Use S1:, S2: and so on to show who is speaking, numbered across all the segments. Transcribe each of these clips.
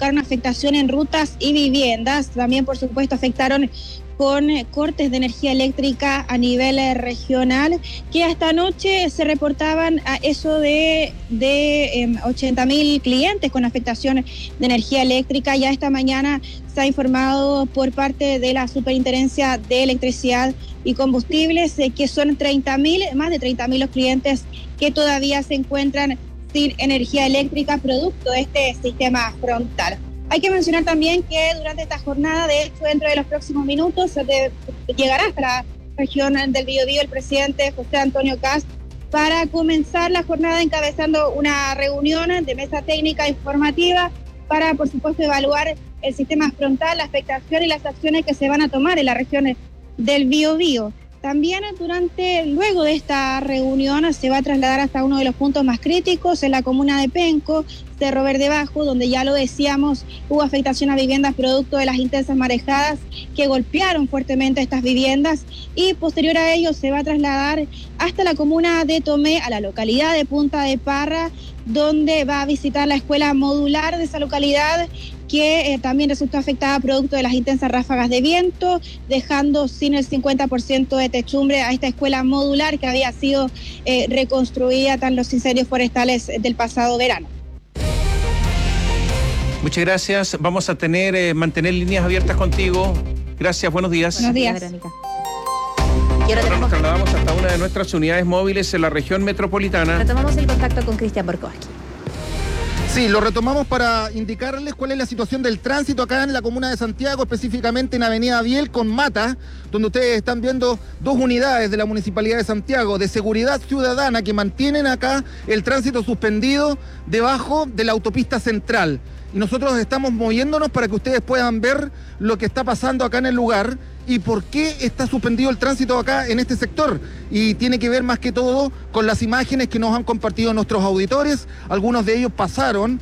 S1: provocaron afectación en rutas y viviendas. También, por supuesto, afectaron con cortes de energía eléctrica a nivel regional, que hasta anoche se reportaban a eso de 80.000 clientes con afectación de energía eléctrica. Ya esta mañana se ha informado por parte de la Superintendencia de Electricidad y Combustibles que son más de 30.000 los clientes que todavía se encuentran sin energía eléctrica producto de este sistema frontal. Hay que mencionar también que durante esta jornada, de hecho, dentro de los próximos minutos, llegará hasta la región del Biobío el presidente José Antonio Kast para comenzar la jornada encabezando una reunión de mesa técnica informativa para, por supuesto, evaluar el sistema frontal, la afectación y las acciones que se van a tomar en la región del Biobío. También luego de esta reunión se va a trasladar hasta uno de los puntos más críticos en la comuna de Penco, Cerro Verde Bajo, donde ya lo decíamos, hubo afectación a viviendas producto de las intensas marejadas que golpearon fuertemente estas viviendas, y posterior a ello se va a trasladar hasta la comuna de Tomé, a la localidad de Punta de Parra, donde va a visitar la escuela modular de esa localidad, que también resultó afectada producto de las intensas ráfagas de viento, dejando sin el 50% de techumbre a esta escuela modular que había sido reconstruida tras los incendios forestales del pasado verano.
S2: Muchas gracias. Vamos a mantener líneas abiertas contigo. Gracias, buenos días.
S1: Buenos días.
S3: Verónica.
S2: Ahora nos trasladamos hasta una de nuestras unidades móviles en la región metropolitana.
S3: Retomamos el contacto con Cristian Borkowski.
S4: Sí, lo retomamos para indicarles cuál es la situación del tránsito acá en la comuna de Santiago, específicamente en Avenida Biel con Mata, donde ustedes están viendo dos unidades de la Municipalidad de Santiago de Seguridad Ciudadana que mantienen acá el tránsito suspendido debajo de la autopista central. Y nosotros estamos moviéndonos para que ustedes puedan ver lo que está pasando acá en el lugar y por qué está suspendido el tránsito acá en este sector. Y tiene que ver más que todo con las imágenes que nos han compartido nuestros auditores. Algunos de ellos pasaron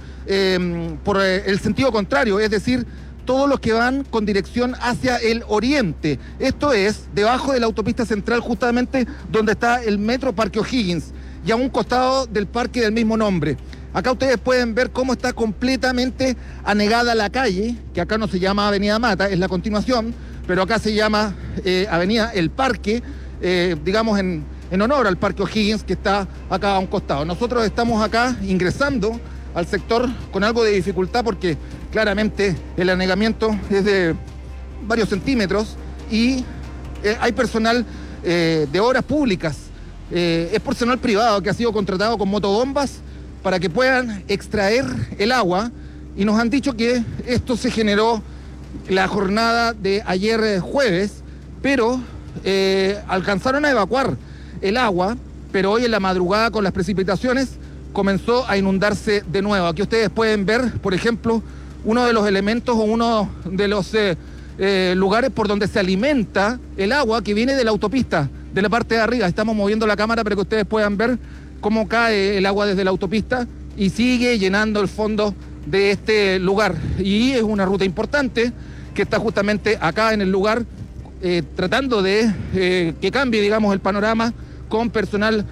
S4: por el sentido contrario, es decir, todos los que van con dirección hacia el oriente. Esto es debajo de la autopista central, justamente donde está el Metro Parque O'Higgins y a un costado del parque del mismo nombre. Acá ustedes pueden ver cómo está completamente anegada la calle, que acá no se llama Avenida Mata, es la continuación, pero acá se llama Avenida El Parque, digamos en honor al Parque O'Higgins, que está acá a un costado. Nosotros estamos acá ingresando al sector con algo de dificultad porque claramente el anegamiento es de varios centímetros y hay personal de obras públicas, es personal privado que ha sido contratado con motobombas para que puedan extraer el agua, y nos han dicho que esto se generó la jornada de ayer jueves, pero alcanzaron a evacuar el agua, pero hoy en la madrugada con las precipitaciones comenzó a inundarse de nuevo. Aquí ustedes pueden ver, por ejemplo, uno de los elementos o uno de los lugares por donde se alimenta el agua que viene de la autopista, de la parte de arriba. Estamos moviendo la cámara para que ustedes puedan ver cómo cae el agua desde la autopista y sigue llenando el fondo de este lugar. Y es una ruta importante que está justamente acá en el lugar, tratando de que cambie, digamos, el panorama con personal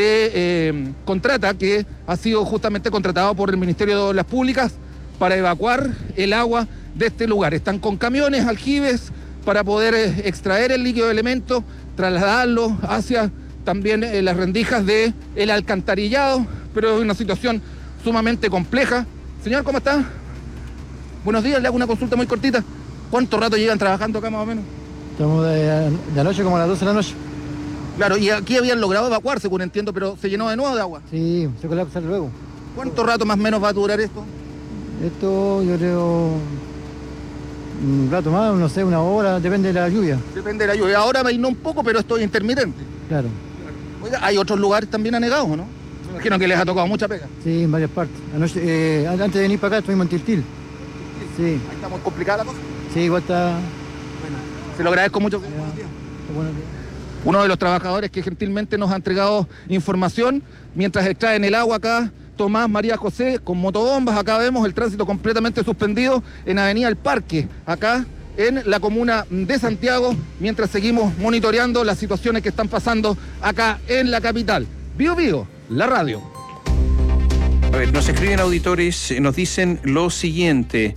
S4: de contrata que ha sido justamente contratado por el Ministerio de Obras Públicas para evacuar el agua de este lugar. Están con camiones, aljibes, para poder extraer el líquido de elemento, trasladarlo hacia también las rendijas del alcantarillado, pero es una situación sumamente compleja. Señor, ¿cómo está? Buenos días, le hago una consulta muy cortita. ¿Cuánto rato llegan trabajando acá más o menos?
S5: Estamos de anoche como a las 12 de la noche.
S4: Claro, y aquí habían logrado evacuar, según entiendo, pero se llenó de nuevo de agua.
S5: Sí, se colapsa luego.
S4: ¿Cuánto rato más o menos va a durar esto?
S5: Esto yo creo un rato más, no sé, una hora, depende de la lluvia.
S4: Depende de la lluvia. Ahora va a ir un poco, pero esto es intermitente.
S5: Claro.
S4: Oiga, ¿hay otros lugares también anegados o no? Me imagino que les ha tocado mucha pega.
S5: Sí, en varias partes. Anoche, antes de venir para acá estuvimos en Tiltil. Sí.
S4: Ahí está muy complicada la cosa.
S5: Sí, igual está...
S4: Bueno, se lo agradezco mucho.
S5: Buenos días. Buenos días.
S4: Uno de los trabajadores que gentilmente nos ha entregado información mientras extraen el agua acá, Tomás María José, con motobombas. Acá vemos el tránsito completamente suspendido en Avenida El Parque, acá en la comuna de Santiago, mientras seguimos monitoreando las situaciones que están pasando acá en la capital. Biobío, la radio.
S2: A ver, nos escriben auditores, nos dicen lo siguiente.